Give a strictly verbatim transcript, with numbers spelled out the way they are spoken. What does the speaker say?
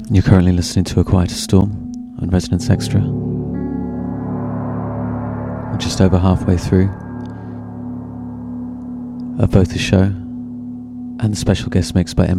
You're currently listening to A Quieter Storm on Resonance Extra. We're just over halfway through of both the show and the special guest mix by Emma